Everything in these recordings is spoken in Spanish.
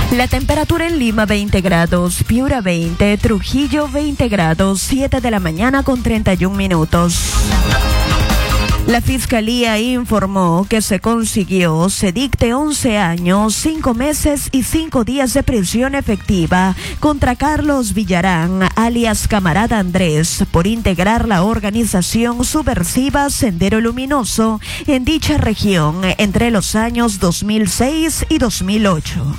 La temperatura en Lima 20 grados, Piura 20, Trujillo 20 grados, 7 de la mañana con 31 minutos. La Fiscalía informó que se dicte 11 años, 5 meses y 5 días de prisión efectiva contra Carlos Villarán, alias Camarada Andrés, por integrar la organización subversiva Sendero Luminoso en dicha región entre los años 2006 y 2008.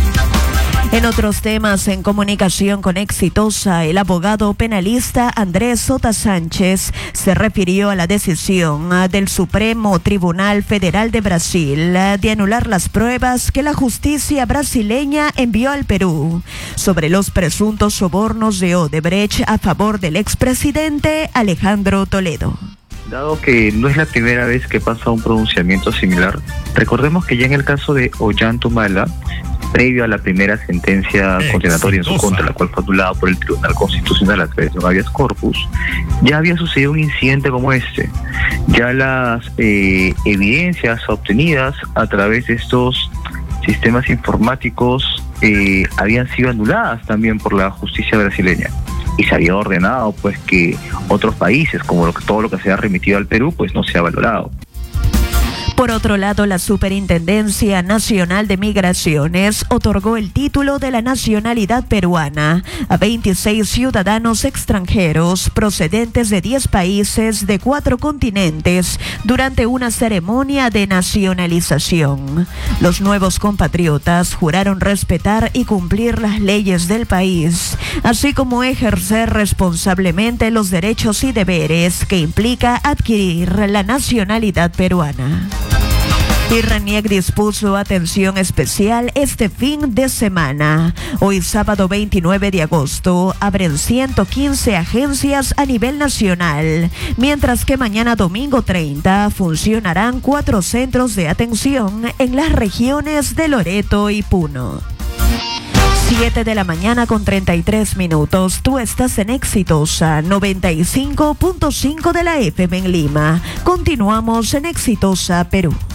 En otros temas, en comunicación con Exitosa, el abogado penalista Andrés Sota Sánchez se refirió a la decisión del Supremo Tribunal Federal de Brasil de anular las pruebas que la justicia brasileña envió al Perú sobre los presuntos sobornos de Odebrecht a favor del expresidente Alejandro Toledo. Dado que no es la primera vez que pasa un pronunciamiento similar, recordemos que ya en el caso de Ollanta-Humala, previo a la primera sentencia condenatoria en su contra, la cual fue anulada por el Tribunal Constitucional a través de un habeas corpus, ya había sucedido un incidente como este. Ya las evidencias obtenidas a través de estos sistemas informáticos habían sido anuladas también por la justicia brasileña. Y se había ordenado pues que otros países, como todo lo que se ha remitido al Perú, pues no sea valorado. Por otro lado, la Superintendencia Nacional de Migraciones otorgó el título de la nacionalidad peruana a 26 ciudadanos extranjeros procedentes de 10 países de 4 continentes durante una ceremonia de nacionalización. Los nuevos compatriotas juraron respetar y cumplir las leyes del país, así como ejercer responsablemente los derechos y deberes que implica adquirir la nacionalidad peruana. Y RENIEC dispuso atención especial este fin de semana. Hoy sábado 29 de agosto abren 115 agencias a nivel nacional, mientras que mañana domingo 30 funcionarán 4 centros de atención en las regiones de Loreto y Puno. 7 de la mañana con 33 minutos. Tú estás en Exitosa 95.5 de la FM en Lima. Continuamos en Exitosa, Perú.